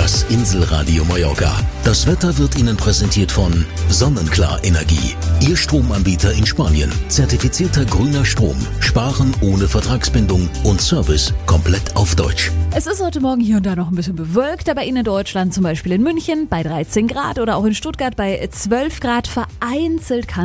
Das Inselradio Mallorca. Das Wetter wird Ihnen präsentiert von Sonnenklar Energie. Ihr Stromanbieter in Spanien. Zertifizierter grüner Strom. Sparen ohne Vertragsbindung und Service komplett auf Deutsch. Es ist heute Morgen hier und da noch ein bisschen bewölkt, aber in Deutschland, zum Beispiel in München bei 13 Grad oder auch in Stuttgart bei 12 Grad, vereinzelt kann